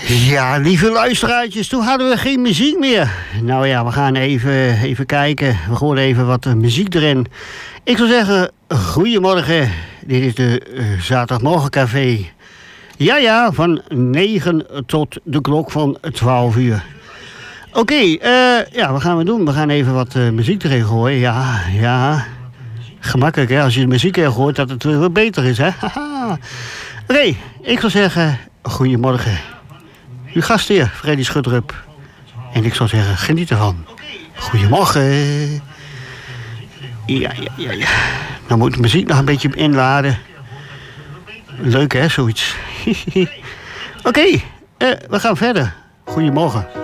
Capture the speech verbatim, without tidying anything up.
Ja, lieve luisteraartjes, toen hadden we geen muziek meer. Nou ja, we gaan even, even kijken. We gooien even wat uh, muziek erin. Ik zou zeggen, goedemorgen. Dit is de uh, Zaterdagmorgencafé. Ja, ja, van negen tot de klok van twaalf uur. Oké, okay, uh, ja, wat gaan we doen? We gaan even wat uh, muziek erin gooien. Ja, ja. Gemakkelijk, hè? Als je de muziek erin gooit, dat het weer beter is, hè? Oké, okay, ik zou zeggen, goedemorgen. Uw gastheer, Freddy Schudrup. En ik zou zeggen, geniet ervan. Goedemorgen. Ja, ja, ja, ja. Dan moet de muziek nog een beetje inladen. Leuk, hè, zoiets. Oké, okay, uh, we gaan verder. Goedemorgen.